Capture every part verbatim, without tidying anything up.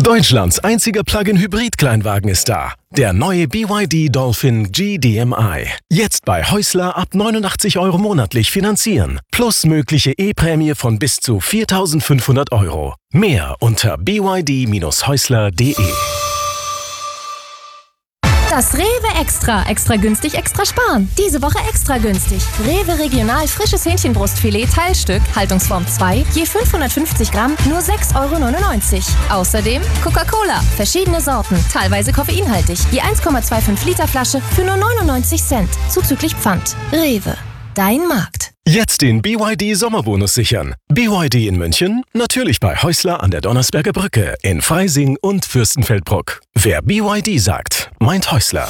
Deutschlands einziger Plug-in-Hybrid-Kleinwagen ist da. Der neue B Y D Dolphin G D M I. Jetzt bei Häusler ab neunundachtzig Euro monatlich finanzieren. Plus mögliche E-Prämie von bis zu viertausendfünfhundert Euro. Mehr unter b y d Bindestrich häusler punkt d e. Das Rewe Extra. Extra günstig, extra sparen. Diese Woche extra günstig. Rewe Regional frisches Hähnchenbrustfilet Teilstück, Haltungsform zwei, je fünfhundertfünfzig Gramm, nur sechs Euro neunundneunzig. Außerdem Coca-Cola, verschiedene Sorten, teilweise koffeinhaltig, je eins Komma fünfundzwanzig Liter Flasche für nur neunundneunzig Cent, zuzüglich Pfand. Rewe, dein Markt. Jetzt den B Y D Sommerbonus sichern. B Y D in München? Natürlich bei Häusler an der Donnersberger Brücke, in Freising und Fürstenfeldbruck. Wer B Y D sagt, meint Häusler.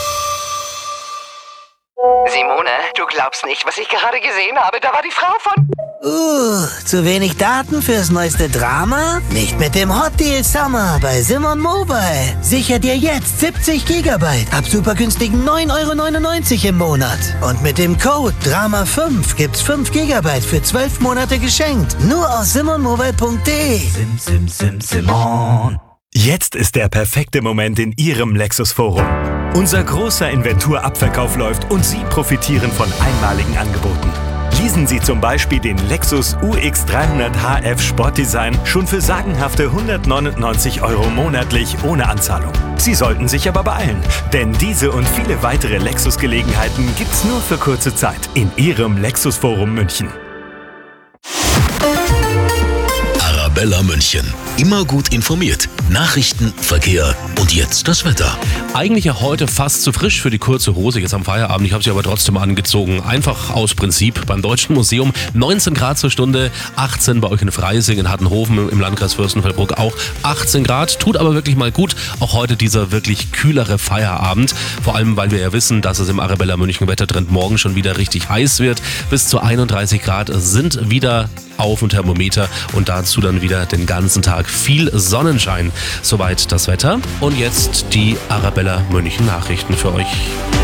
Simone, du glaubst nicht, was ich gerade gesehen habe. Da war die Frau von... Uh, zu wenig Daten fürs neueste Drama? Nicht mit dem Hot Deal Summer bei Simon Mobile. Sicher dir jetzt siebzig Gigabyte ab super günstigen neun Euro neunundneunzig im Monat. Und mit dem Code Drama fünf gibt's fünf Gigabyte für zwölf Monate geschenkt. Nur auf simon mobile punkt d e. Sim, sim, sim, Simon. Jetzt ist der perfekte Moment in Ihrem Lexus-Forum. Unser großer Inventurabverkauf läuft und Sie profitieren von einmaligen Angeboten. Leasen Sie zum Beispiel den Lexus U X dreihundert H F Sportdesign schon für sagenhafte hundertneunundneunzig Euro monatlich ohne Anzahlung. Sie sollten sich aber beeilen, denn diese und viele weitere Lexus-Gelegenheiten gibt's nur für kurze Zeit in Ihrem Lexus-Forum München. Arabella München. Immer gut informiert. Nachrichten, Verkehr und jetzt das Wetter. Eigentlich ja heute fast zu frisch für die kurze Hose jetzt am Feierabend. Ich habe sie aber trotzdem angezogen. Einfach aus Prinzip. Beim Deutschen Museum neunzehn Grad zur Stunde, achtzehn bei euch in Freising, in Hattenhofen im Landkreis Fürstenfeldbruck auch achtzehn Grad. Tut aber wirklich mal gut. Auch heute dieser wirklich kühlere Feierabend. Vor allem, weil wir ja wissen, dass es im Arabella München Wettertrend morgen schon wieder richtig heiß wird. Bis zu einunddreißig Grad sind wieder auf dem Thermometer und dazu dann wieder den ganzen Tag viel Sonnenschein. Soweit das Wetter. Und jetzt die Arabella München Nachrichten für euch.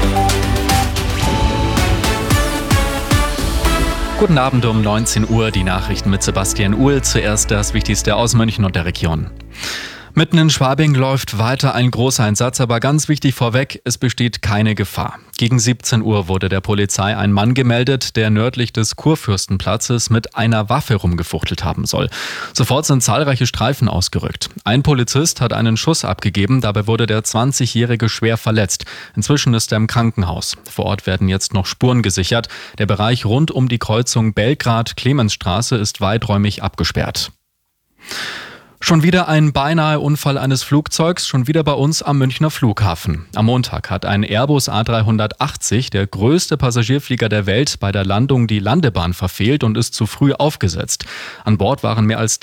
Guten Abend um neunzehn Uhr, die Nachrichten mit Sebastian Uhl. Zuerst das Wichtigste aus München und der Region. Mitten in Schwabing läuft weiter ein Großeinsatz, aber ganz wichtig vorweg, es besteht keine Gefahr. Gegen siebzehn Uhr wurde der Polizei ein Mann gemeldet, der nördlich des Kurfürstenplatzes mit einer Waffe rumgefuchtelt haben soll. Sofort sind zahlreiche Streifen ausgerückt. Ein Polizist hat einen Schuss abgegeben, dabei wurde der zwanzigjährige schwer verletzt. Inzwischen ist er im Krankenhaus. Vor Ort werden jetzt noch Spuren gesichert. Der Bereich rund um die Kreuzung Belgrad-Clemensstraße ist weiträumig abgesperrt. Schon wieder ein beinahe Unfall eines Flugzeugs, schon wieder bei uns am Münchner Flughafen. Am Montag hat ein Airbus A dreihundertachtzig, der größte Passagierflieger der Welt, bei der Landung die Landebahn verfehlt und ist zu früh aufgesetzt. An Bord waren mehr als